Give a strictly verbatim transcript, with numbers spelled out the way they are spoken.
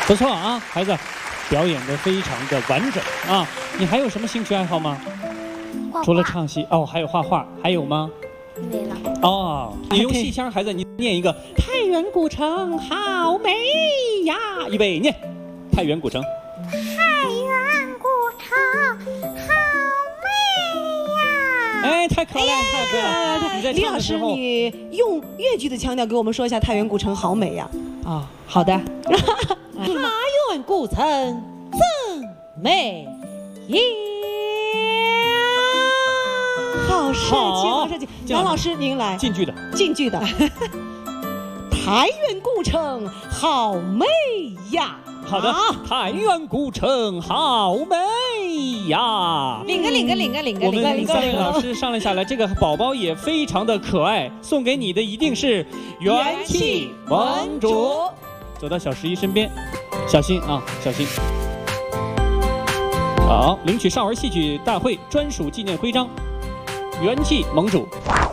不错啊，孩子，表演的非常的完整啊。你还有什么兴趣爱好吗？ 画画除了唱戏哦，还有画画，还有吗？ 没了。 哦，你用戏腔，孩子，你念一个太原古城好美呀！预备念，太原古城。 太原古城好美呀！ 哎，太可爱了，太可爱了！你在李老师， 唱的时候， 你用越剧的腔调给我们说一下太原古城好美呀！ 啊，好的。太原古城真美呀！ 好帅气，好帅气！杨老师您来， 进剧的， 进剧的。太原古城好美呀！ 好的，太原古城好美呀！ 领个领个领个领个我领个领个们三位老师商量下来，这个宝宝也非常的可爱，送给你的一定是元气盟主。走到小十一身边，小心啊，小心。好，领取少儿戏曲大会专属纪念徽章，元气盟主。